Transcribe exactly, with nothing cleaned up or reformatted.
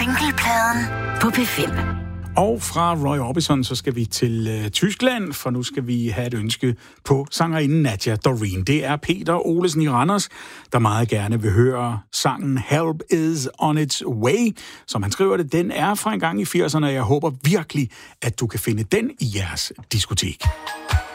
Jinglepladen på P fem. Og fra Roy Orbison, så skal vi til øh, Tyskland, for nu skal vi have et ønske på sangerinden Nadia Doreen. Det er Peter Olesen i Randers, der meget gerne vil høre sangen Help is on its way. Som han skriver det, den er fra en gang i firserne, og jeg håber virkelig, at du kan finde den i jeres diskotek.